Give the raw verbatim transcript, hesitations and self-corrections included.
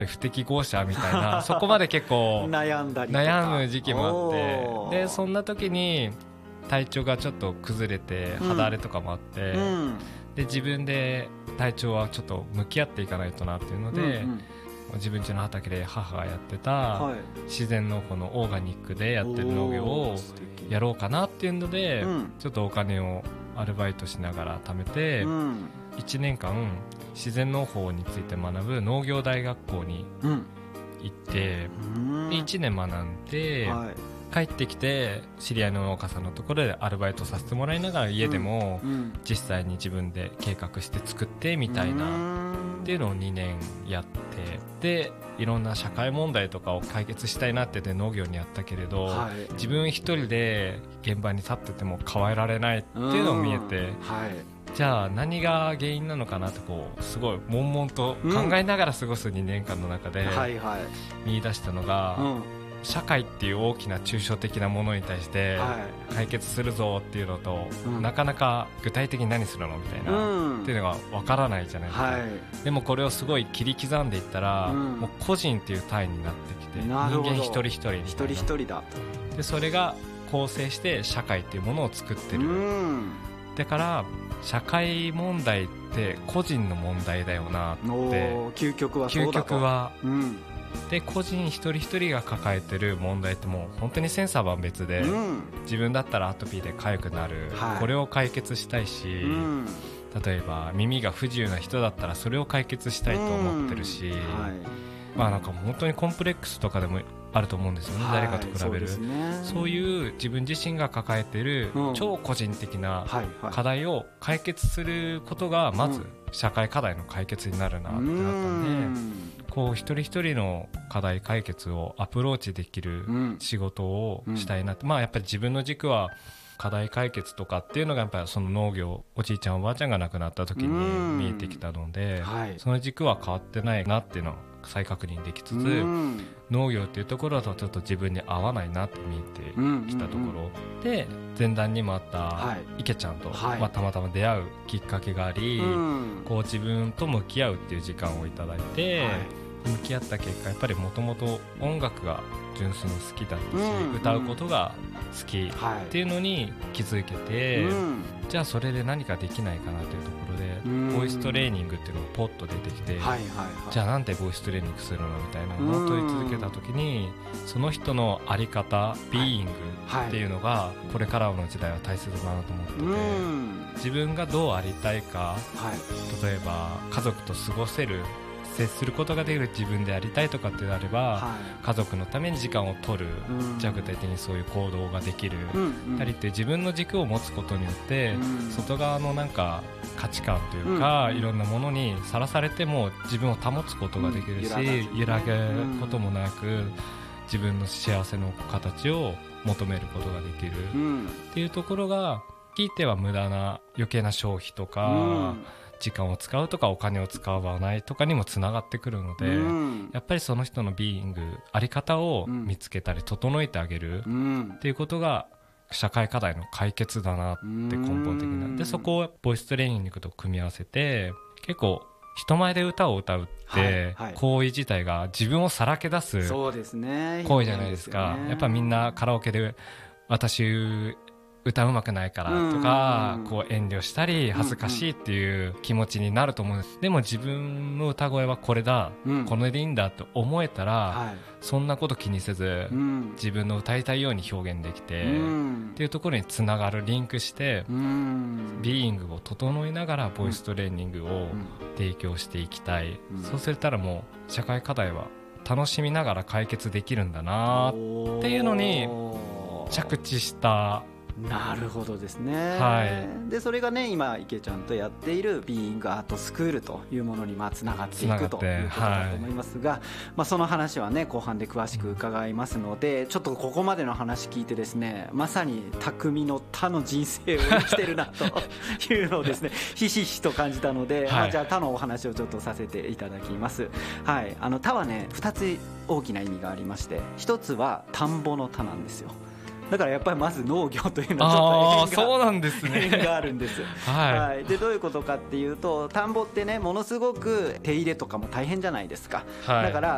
不適合者みたいなそこまで結構悩んだりとか悩む時期もあってでそんな時に体調がちょっと崩れて肌荒れとかもあって、うん、で自分で体調はちょっと向き合っていかないとなっていうので、うんうん、自分家の畑で母がやってた自然農法のオーガニックでやってる農業をやろうかなっていうので、うん、ちょっとお金をアルバイトしながら貯めて、うん、いちねんかん自然農法について学ぶ農業大学校に行って、うん、でいちねん学んで、はい、帰ってきて知り合いの農家さんのところでアルバイトさせてもらいながら家でも実際に自分で計画して作ってみたいなっていうのをにねんやってでいろんな社会問題とかを解決したいなってて農業にやったけれど、はい、自分一人で現場に立ってても変えられないっていうのを見えて、はい、じゃあ何が原因なのかなとこうすごい悶々と考えながら過ごすにねんかんの中で見出したのが、うん、社会っていう大きな抽象的なものに対して解決するぞっていうのと、うん、なかなか具体的に何するのみたいな、うん、っていうのが分からないじゃないですか、はい、でもこれをすごい切り刻んでいったら、うん、もう個人っていう単位になってきて人間一人一人一人一人だでそれが構成して社会っていうものを作ってる、うん、だから社会問題って個人の問題だよなって究極はそうだと究極は、うんで個人一人一人が抱えてる問題ってもう本当に千差万別で、うん、自分だったらアトピーで痒くなる、はい、これを解決したいし、うん、例えば耳が不自由な人だったらそれを解決したいと思ってるし、うんはいまあ、なんか本当にコンプレックスとかでもあると思うんですよね、はい、誰かと比べる そうですね、そういう自分自身が抱えている超個人的な課題を解決することがまず社会課題の解決になるなってなったんで、こう一人一人の課題解決をアプローチできる仕事をしたいなって、まあやっぱり自分の軸は課題解決とかっていうのがやっぱりその農業おじいちゃんおばあちゃんが亡くなった時に見えてきたので、その軸は変わってないなっていうのを再確認できつつ、農業っていうところだとちょっと自分に合わないなって見えてきたところで、前段にもあった池ちゃんとまあたまたま出会うきっかけがあり、こう自分と向き合うっていう時間をいただいて、向き合った結果やっぱりもともと音楽が純粋に好きだったし、うん、歌うことが好きっていうのに気づけて、はい、じゃあそれで何かできないかなというところで、うん、ボイストレーニングっていうのがポッと出てきて、はいはいはい、じゃあなんでボイストレーニングするのみたいなのを問い続けた時に、その人の在り方、ビーイングっていうのがこれからの時代は大切だなと思ってて、自分がどうありたいか、はい、例えば家族と過ごせる接することができる自分でありたいとかってなれば、はい、家族のために時間を取る、うん、じゃあ具体的にそういう行動ができる、うんうん、たりって自分の軸を持つことによって、うん、外側のなんか価値観というか、うん、いろんなものにさらされても自分を保つことができるし、うん、揺らぐこともなく、うん、自分の幸せの形を求めることができる、うん、っていうところがひいては無駄な余計な消費とか、うん時間を使うとかお金を使わないとかにもつながってくるので、うん、やっぱりその人のビーイングあり方を見つけたり整えてあげるっていうことが社会課題の解決だなって根本的なで、そこをボイストレーニングと組み合わせて、結構人前で歌を歌うって行為自体が自分をさらけ出す行為じゃないですか。やっぱみんなカラオケで私歌うまくないからとか、こう遠慮したり恥ずかしいっていう気持ちになると思うんです。でも自分の歌声はこれだ、これでいいんだって思えたら、そんなこと気にせず自分の歌いたいように表現できてっていうところにつながる、リンクしてビーイングを整えながらボイストレーニングを提供していきたい。そうするたらもう社会課題は楽しみながら解決できるんだなっていうのに着地したなるほどですね、 はい、 でそれがね今池ちゃんとやっているビーイングアートスクールというものにまあつながっていくということだと思いますが、はいまあ、その話はね後半で詳しく伺いますので、うん、ちょっとここまでの話聞いてですね、まさに匠の他の人生を生きてるなというのをですねひしひしと感じたので、はいまあ、じゃあ他のお話をちょっとさせていただきます、はい、あの他はねふたつ大きな意味がありまして、ひとつは田んぼの田なんですよ。だからやっぱりまず農業というのはちょっと縁が、そうなんですね、縁があるんです、はいはい、でどういうことかっていうと、田んぼってねものすごく手入れとかも大変じゃないですか、はい、だから